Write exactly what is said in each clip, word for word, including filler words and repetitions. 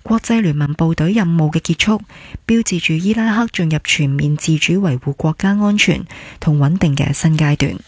國際聯盟部隊任務嘅結束，標誌住伊拉克進入全面自主維護國家安全同穩定嘅新階段。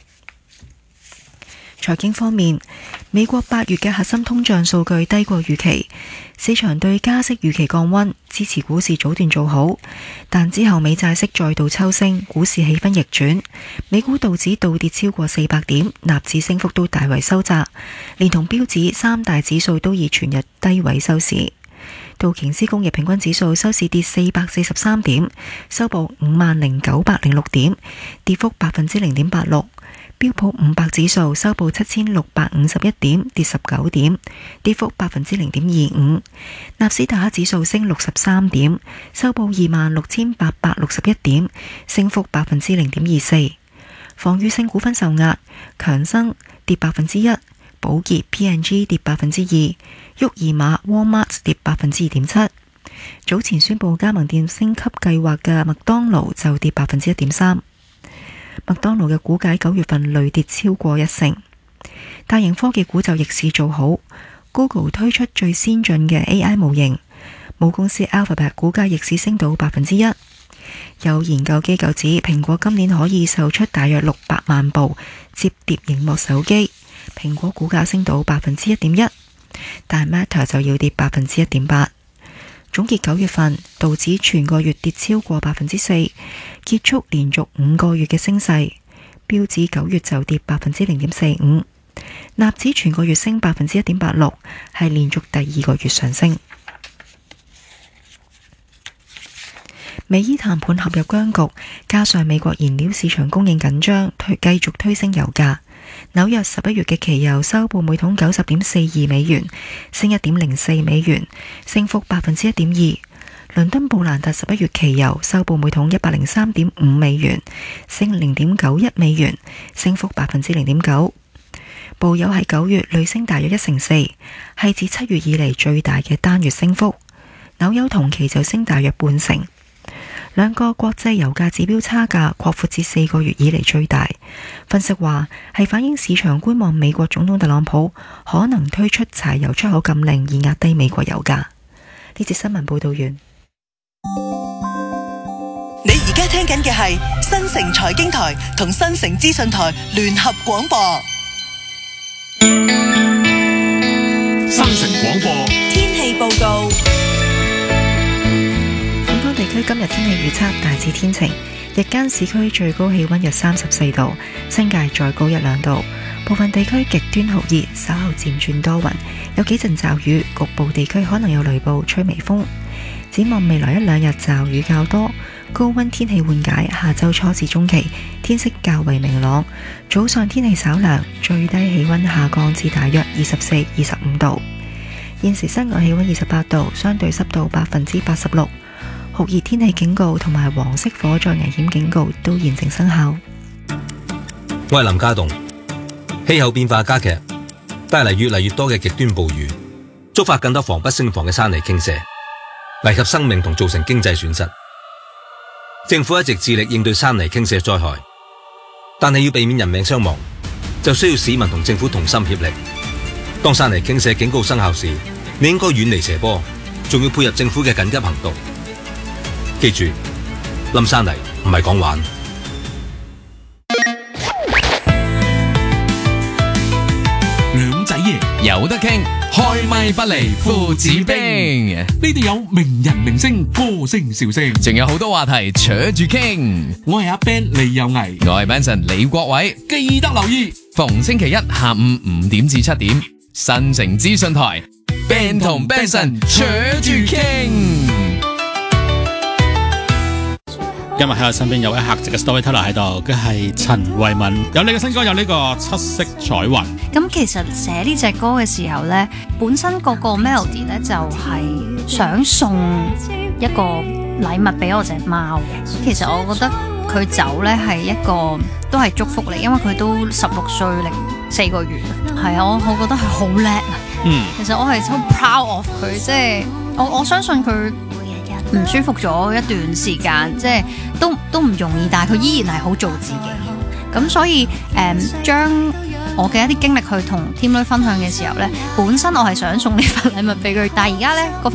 財經方面，美國八月嘅核心通脹數據低過預期，市場對加息預期降溫，支持股市早段做好，但之後美債息再度抽升，股市氣氛逆轉，美股道指倒跌超過四百點，納指升幅都大為收窄，連同標指三大指數都以全日低位收市。道瓊斯工業平均指數收市跌四百四十三點，收報五萬零九百零六點，跌幅百分之零點八六。標普五百指數收報七千六百五十一點，跌十九點，跌幅百分之零點二五。納斯達克指數升六十三點，收報二萬六千八百六十一點，升幅百分之零點二四。防禦性股份受壓，強生跌百分之一，寶潔 P and G 跌百分之二，沃爾瑪 Walmart 跌百分之二點七。早前宣布加盟店升級計劃嘅麥當勞就跌百分之一點三。麥當勞嘅股價九月份累跌超過一成。大型科技股就逆市做好， Google 推出最先進嘅 A I 模型，母公司 Alphabet 股價逆市升到百分之一。有研究機構指蘋果今年可以售出大約六百萬部摺疊螢幕手機，蘋果股價升到百分之一點一，但 Meta 就要跌百分之一點八。總結九月份，道指全個月跌超過百分之四，結束連續五個月嘅升勢。標指九月就跌百分之零點四五，納指全個月升百分之一點八六，係連續第二個月上升。美伊談判陷入僵局，加上美國燃料市場供應緊張，推繼續推升油價。紐約十一月嘅期油收報每桶九十點四二美元，升一點零四美元，升幅百分之一點二。倫敦布蘭特十一月期油收報每桶一百零三點五美元，升零點九一美元，升幅百分之零點九。布油喺九月累升大約一成四，係自七月以嚟最大嘅單月升幅。紐油同期就升大約半成。兩個國際油價指標差價擴闊至四個月以嚟最大，分析話係反映市場觀望美國總統特朗普可能推出柴油出口禁令以壓低美國油價。呢節新聞報道完。 你而家聽緊嘅係新城財經台同新城資訊台聯合廣播。 新城廣播天氣報告。 地區今日天氣預測大致天晴，日間市區最高氣溫約三十四度，新界再高一兩度。部分地區極端酷熱，稍後漸轉多雲，有幾陣驟雨，局部地區可能有雷暴，吹微風。展望未來一兩日驟雨較多，高溫天氣緩解，下周初至中期天色較為明朗，早上天氣稍涼，最低氣溫下降至大約二十四、二十五度。現時室外氣溫二十八度，相對濕度百分之八十六。酷熱天氣警告同埋黃色火災危險警告都現正生效。 我係林家棟。氣候變化加劇，帶嚟越嚟越多嘅極端暴雨，觸發更多防不勝防嘅山泥傾瀉，危及生命同造成經濟損失。政府一直致力應對山泥傾瀉災害，但係要避免人命傷亡，就需要市民同政府同心協力。當山泥傾瀉警告生效時，你應該遠離斜坡，仲要配合政府嘅緊急行動。記住，冧山泥唔係講玩。 兩仔爺有得傾，開咪不離父子兵。 呢度有名人明星、歌星、笑聲， 仲有好多話題扯住傾。 我係阿 Ben 李有毅， 我係 Benson 李國偉， 記得留意逢星期一下午五點至七點，新城資訊台 Ben 同 Benson 扯住傾。 今日喺我身邊有位客席嘅 storyteller 喺度，佢係陳慧敏，有你嘅新歌，有呢個七色彩雲。 咁其實寫呢隻歌嘅時候呢，本身嗰個 melody 呢就係想送一個禮物俾我隻貓嘅。其實我覺得佢走呢係一個都係祝福嚟，因為佢都十六歲零四個月。係啊，我我覺得係好叻啊。嗯，其實我係好 proud of 佢，即係我我相信佢唔舒服咗一段時間，即係都都唔容易，但係佢依然係好做自己。咁所以誒，將我嘅一啲經歷去同添女分享嘅時候呢，本身我係想送呢份禮物俾佢，但係而家呢嗰份